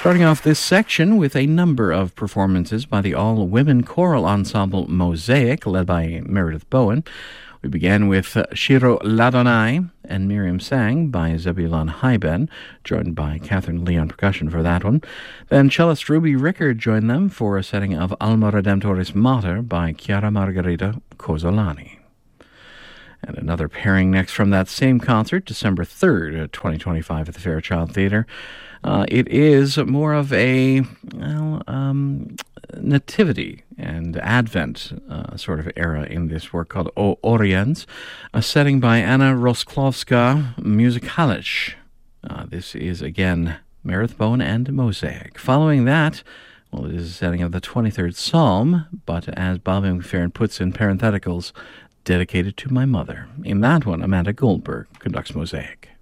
Starting off this section with a number of performances by the all-women choral ensemble Mosaic, led by Meredith Bowen. We began with Shiro Ladonai and Miriam Sang by Zebulon Hyben, joined by Catherine Lee on percussion for that one. Then cellist Ruby Rickard joined them for a setting of Alma Redemptoris Mater by Chiara Margherita Cozzolani. And another pairing next from that same concert, December 3rd, 2025 at the Fairchild Theatre. It is more of a nativity and Advent sort of era in this work called O Oriens, a setting by Anna Rosklowska Musicalisch. This is, again, Meredith Bowen and Mosaic. Following that, well, it is a setting of the 23rd Psalm, but as Bobby McFerrin puts in parentheticals, dedicated to my mother. In that one, Amanda Goldberg conducts Mosaic.